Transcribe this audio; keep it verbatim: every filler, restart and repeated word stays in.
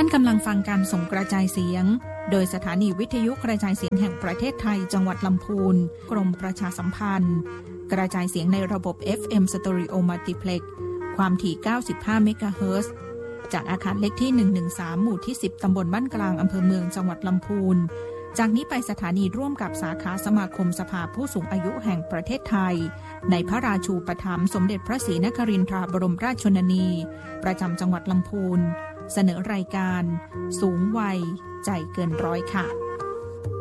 านกำลังฟังการส่งกระจายเสียงโดยสถานีวิทยุกระจายเสียงแห่งประเทศไทยจังหวัดลำพูนกรมประชาสัมพันธ์กระจายเสียงในระบบ เอฟ เอ็ม Stereo Multiplex ความถี่เก้าสิบห้าเมกะเฮิรตซ์จากอาคารเล็กที่หนึ่งหนึ่งสามหมู่ที่สิบตำบลบ้านกลางอำเภอเมืองจังหวัดลำพูนจากนี้ไปสถานีร่วมกับสาขาสมาคมสภาผู้สูงอายุแห่งประเทศไทยในพระราชูปถัมภ์สมเด็จพระศรีนครินทราบรมราชชนนีประจำจังหวัดลำพูนเสนอรายการสูงวัยใจเกินร้อยค่ะ